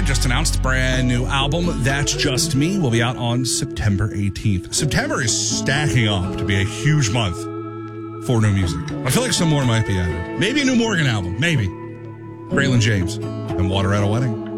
just announced brand new album, That's Just Me, will be out on September 18th. September is stacking up to be a huge month for new music. I feel like some more might be added. Maybe a new Morgan album. Maybe. Braylon James and Water at a Wedding.